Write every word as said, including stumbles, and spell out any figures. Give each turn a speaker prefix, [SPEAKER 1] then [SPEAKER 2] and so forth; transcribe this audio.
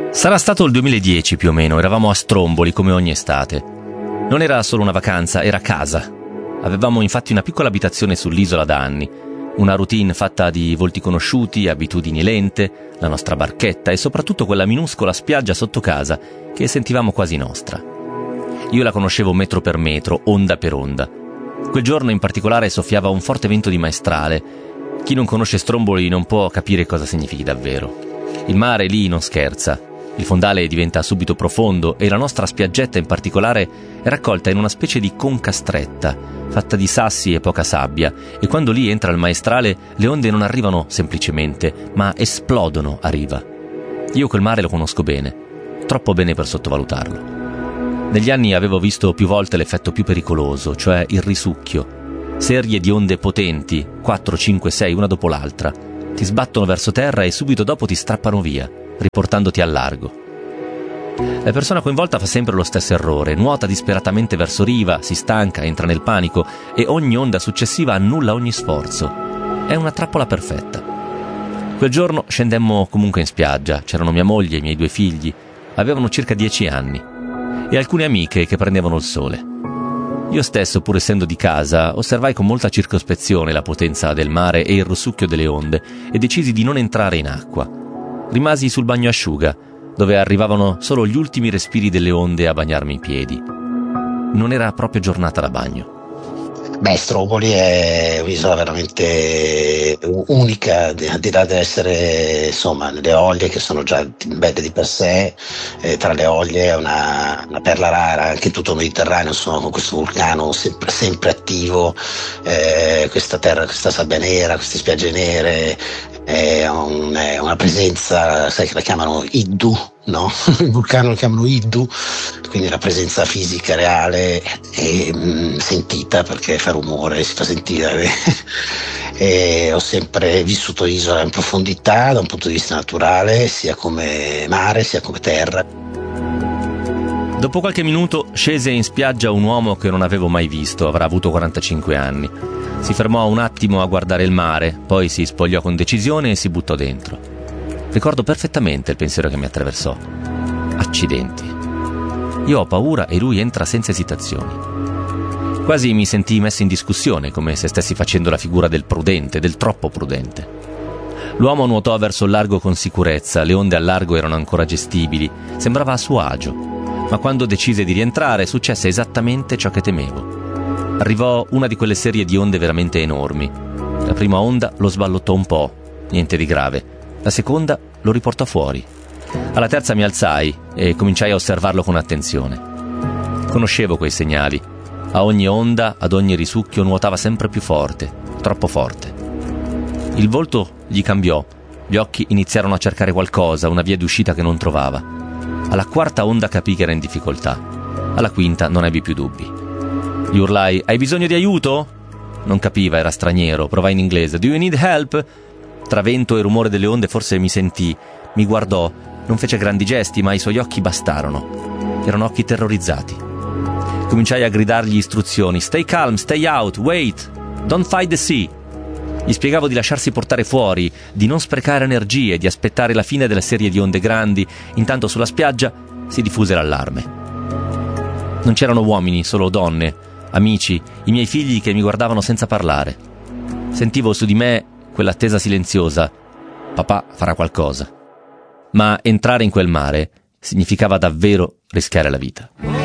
[SPEAKER 1] Sarà stato il duemiladieci più o meno, eravamo a Stromboli come ogni estate. Non era solo una vacanza, era casa. Avevamo infatti una piccola abitazione sull'isola da anni, una routine fatta di volti conosciuti, abitudini lente, la nostra barchetta e soprattutto quella minuscola spiaggia sotto casa che sentivamo quasi nostra. Io la conoscevo metro per metro, onda per onda. Quel giorno in particolare soffiava un forte vento di maestrale. Chi non conosce Stromboli non può capire cosa significhi davvero. Il mare lì non scherza. Il fondale diventa subito profondo e la nostra spiaggetta in particolare è raccolta in una specie di conca stretta, fatta di sassi e poca sabbia, e quando lì entra il maestrale le onde non arrivano semplicemente, ma esplodono a riva. Io quel mare lo conosco bene, troppo bene per sottovalutarlo. Negli anni avevo visto più volte l'effetto più pericoloso, cioè il risucchio. Serie di onde potenti, quattro, cinque, sei, una dopo l'altra, ti sbattono verso terra e subito dopo ti strappano via, riportandoti al largo. La persona coinvolta fa sempre lo stesso errore, nuota disperatamente verso riva, si stanca, entra nel panico e ogni onda successiva annulla ogni sforzo. È una trappola perfetta. Quel giorno scendemmo comunque in spiaggia, c'erano mia moglie e i miei due figli, avevano circa dieci anni, e alcune amiche che prendevano il sole. Io stesso, pur essendo di casa, osservai con molta circospezione la potenza del mare e il risucchio delle onde e decisi di non entrare in acqua. Rimasi sul bagnasciuga, dove arrivavano solo gli ultimi respiri delle onde a bagnarmi i piedi. Non era proprio giornata da bagno.
[SPEAKER 2] Beh, Stromboli è un'isola veramente unica, al di là di essere, insomma, le Eolie che sono già belle di per sé, eh, tra le Eolie è una, una perla rara, anche tutto il Mediterraneo, insomma, con questo vulcano sempre, sempre attivo, eh, questa terra, questa sabbia nera, queste spiagge nere, è, un, è una presenza, sai che la chiamano Iddu, no? Il vulcano lo chiamano Iddu, quindi una presenza fisica reale e mh, sentita, perché fa rumore, si fa sentire. E ho sempre vissuto isola in profondità da un punto di vista naturale, sia come mare sia come terra.
[SPEAKER 1] Dopo qualche minuto scese in spiaggia un uomo che non avevo mai visto, avrà avuto quarantacinque anni. Si fermò un attimo a guardare il mare, poi si spogliò con decisione e si buttò dentro. Ricordo perfettamente il pensiero che mi attraversò. Accidenti. Io ho paura e lui entra senza esitazioni. Quasi mi sentii messo in discussione, come se stessi facendo la figura del prudente, del troppo prudente. L'uomo nuotò verso il largo con sicurezza, le onde al largo erano ancora gestibili, sembrava a suo agio. Ma quando decise di rientrare successe esattamente ciò che temevo. Arrivò una di quelle serie di onde veramente enormi. La prima onda lo sballottò un po', niente di grave. La seconda lo riportò fuori. Alla terza mi alzai e cominciai a osservarlo con attenzione. Conoscevo quei segnali. A ogni onda, ad ogni risucchio nuotava sempre più forte, troppo forte. Il volto gli cambiò, gli occhi iniziarono a cercare qualcosa, una via d'uscita che non trovava. Alla quarta onda capì che era in difficoltà. Alla quinta non ebbi più dubbi. Gli urlai: "Hai bisogno di aiuto?" Non capiva, era straniero. Provai in inglese: "Do you need help?" Tra vento e rumore delle onde forse mi sentì, mi guardò, non fece grandi gesti, ma i suoi occhi bastarono. Erano occhi terrorizzati. Cominciai a gridargli istruzioni: "Stay calm, stay out, wait, don't fight the sea." Gli spiegavo di lasciarsi portare fuori, di non sprecare energie, di aspettare la fine della serie di onde grandi. Intanto sulla spiaggia si diffuse l'allarme. Non c'erano uomini, solo donne, amici, i miei figli che mi guardavano senza parlare. Sentivo su di me quell'attesa silenziosa: papà farà qualcosa. Ma entrare in quel mare significava davvero rischiare la vita.